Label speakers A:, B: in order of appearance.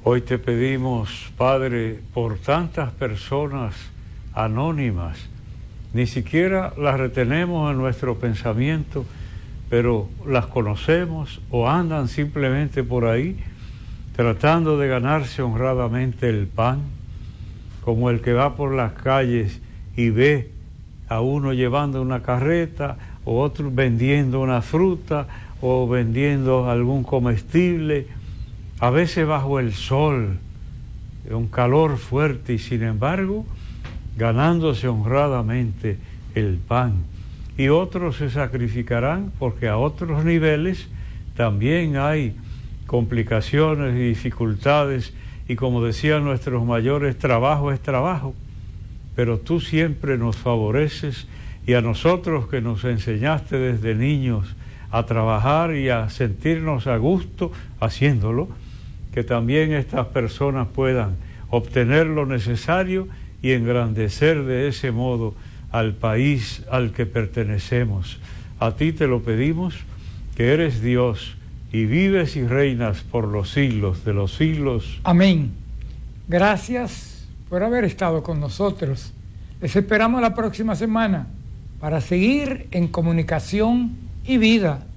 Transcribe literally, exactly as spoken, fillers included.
A: Hoy te pedimos, Padre, por tantas personas anónimas, ni siquiera las retenemos en nuestro pensamiento, pero las conocemos o andan simplemente por ahí, tratando de ganarse honradamente el pan, como el que va por las calles y ve a uno llevando una carreta, o otro vendiendo una fruta, o vendiendo algún comestible, a veces bajo el sol, un calor fuerte, y sin embargo, ganándose honradamente el pan. Y otros se sacrificarán porque a otros niveles también hay complicaciones y dificultades, y como decían nuestros mayores, trabajo es trabajo, pero tú siempre nos favoreces, y a nosotros que nos enseñaste desde niños a trabajar y a sentirnos a gusto haciéndolo, que también estas personas puedan obtener lo necesario y engrandecer de ese modo al país al que pertenecemos. A ti te lo pedimos, que eres Dios y vives y reinas por los siglos de los siglos.
B: Amén. Gracias por haber estado con nosotros. Les esperamos la próxima semana para seguir en comunicación y vida.